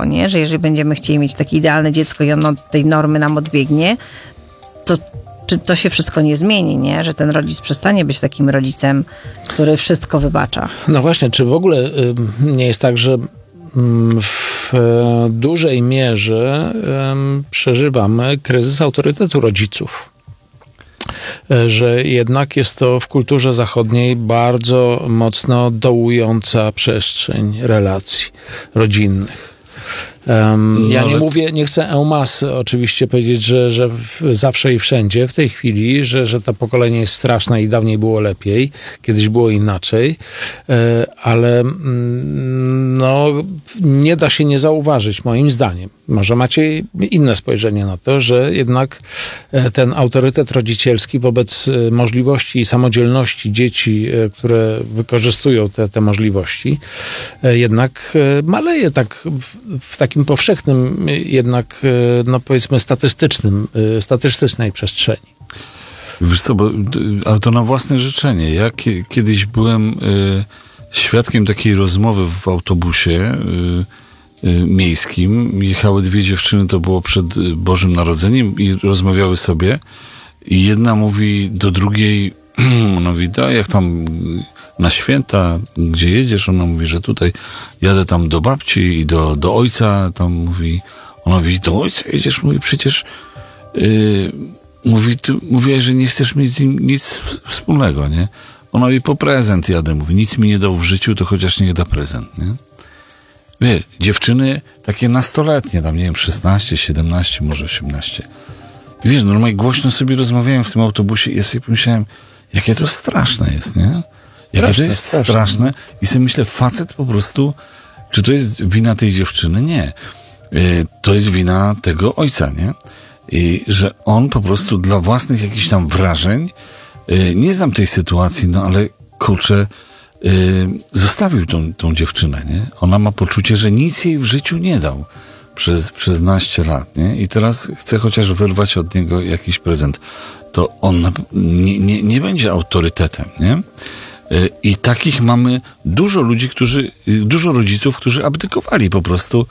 prawo, nie? Że jeżeli będziemy chcieli mieć takie idealne dziecko i ono od tej normy nam odbiegnie, to czy to się wszystko nie zmieni, nie? Że ten rodzic przestanie być takim rodzicem, który wszystko wybacza. No właśnie, czy w ogóle nie jest tak, że w dużej mierze przeżywamy kryzys autorytetu rodziców? Że jednak jest to w kulturze zachodniej bardzo mocno dołująca przestrzeń relacji rodzinnych. Ja nie chcę en masse oczywiście powiedzieć, że zawsze i wszędzie w tej chwili, że to pokolenie jest straszne i dawniej było lepiej, kiedyś było inaczej, ale no, nie da się nie zauważyć, moim zdaniem. Może macie inne spojrzenie na to, że jednak ten autorytet rodzicielski wobec możliwości i samodzielności dzieci, które wykorzystują te możliwości, jednak maleje tak w takim powszechnym, jednak, no powiedzmy, statystycznej przestrzeni. Wiesz co, ale to na własne życzenie. Ja kiedyś byłem świadkiem takiej rozmowy w autobusie miejskim. Jechały dwie dziewczyny, to było przed Bożym Narodzeniem i rozmawiały sobie. I jedna mówi do drugiej, ona mówi, jak tam na święta, gdzie jedziesz? Ona mówi, że tutaj jadę tam do babci i do ojca, tam mówi, ona mówi, do ojca jedziesz? Mówi, przecież mówi, ty mówiłaś, że nie chcesz mieć z nim nic wspólnego, nie? Ona mówi, po prezent jadę, mówi, nic mi nie dał w życiu, to chociaż niech da prezent, nie? Wie, dziewczyny takie nastoletnie, tam nie wiem, 16, 17, może 18. I wiesz, normalnie głośno sobie rozmawiałem w tym autobusie i ja sobie pomyślałem, jakie to straszne jest, nie? Jakie to jest straszne. I sobie myślę, facet po prostu, czy to jest wina tej dziewczyny? Nie. To jest wina tego ojca, nie? I że on po prostu dla własnych jakichś tam wrażeń, nie znam tej sytuacji, no ale kurczę, zostawił tą dziewczynę, nie? Ona ma poczucie, że nic jej w życiu nie dał przez naście lat, nie? I teraz chce chociaż wyrwać od niego jakiś prezent. To on nie będzie autorytetem, nie? I takich mamy dużo ludzi, dużo rodziców, którzy abdykowali po prostu.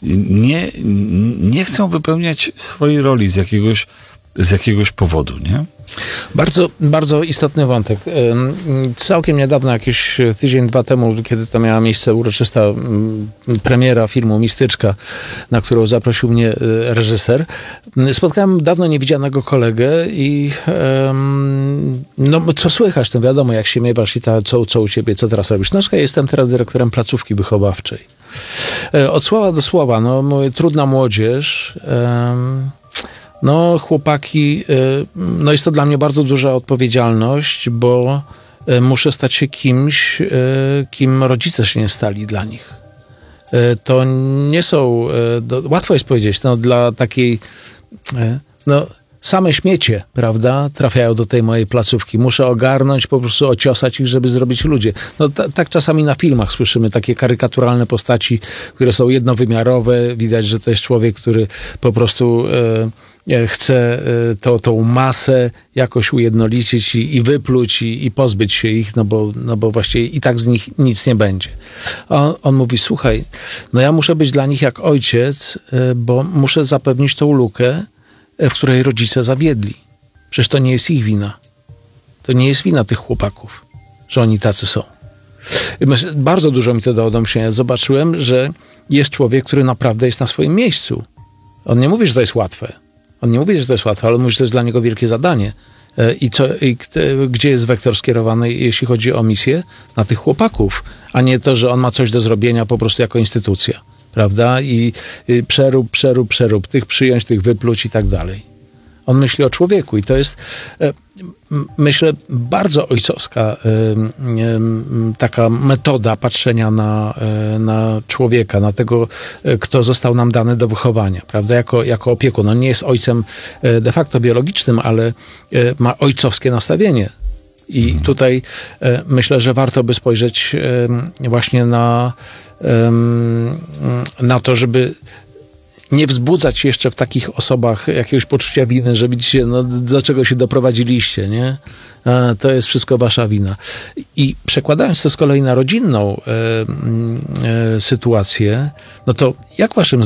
Nie chcą wypełniać swojej roli z jakiegoś powodu, nie? Bardzo, bardzo istotny wątek. Całkiem niedawno, jakiś tydzień, dwa temu, kiedy to miała miejsce uroczysta premiera filmu Mistyczka, na którą zaprosił mnie reżyser, spotkałem dawno niewidzianego kolegę i no co słychać, to wiadomo, jak się miewasz i co u ciebie, co teraz robisz. No, ja jestem teraz dyrektorem placówki wychowawczej. Od słowa do słowa, no mówię, trudna młodzież, no chłopaki, no jest to dla mnie bardzo duża odpowiedzialność, bo muszę stać się kimś, kim rodzice się nie stali dla nich. To nie są, łatwo jest powiedzieć, no dla takiej, no same śmiecie, prawda, trafiają do tej mojej placówki. Muszę ogarnąć, po prostu ociosać ich, żeby zrobić ludzie. No tak czasami na filmach słyszymy takie karykaturalne postaci, które są jednowymiarowe. Widać, że to jest człowiek, który po prostu chce tą masę jakoś ujednolicić i wypluć i pozbyć się ich, no bo właściwie i tak z nich nic nie będzie. On mówi, słuchaj, no ja muszę być dla nich jak ojciec, bo muszę zapewnić tą lukę, w której rodzice zawiedli. Przecież to nie jest ich wina. To nie jest wina tych chłopaków, że oni tacy są. Bardzo dużo mi to dało do myślenia. Zobaczyłem, że jest człowiek, który naprawdę jest na swoim miejscu. On nie mówi, że to jest łatwe. Ale mówi, że to jest dla niego wielkie zadanie. Gdzie jest wektor skierowany, jeśli chodzi o misję? Na tych chłopaków, a nie to, że on ma coś do zrobienia po prostu jako instytucja. Prawda? I przerób, tych przyjąć, tych wypluć i tak dalej. On myśli o człowieku i to jest, myślę, bardzo ojcowska taka metoda patrzenia na człowieka, na tego, kto został nam dany do wychowania, prawda? Jako opiekun. On nie jest ojcem de facto biologicznym, ale ma ojcowskie nastawienie. I tutaj myślę, że warto by spojrzeć właśnie na to, żeby nie wzbudzać jeszcze w takich osobach jakiegoś poczucia winy, że widzicie, no do czego się doprowadziliście, nie? To jest wszystko wasza wina. I przekładając to z kolei na rodzinną sytuację, no to jak waszym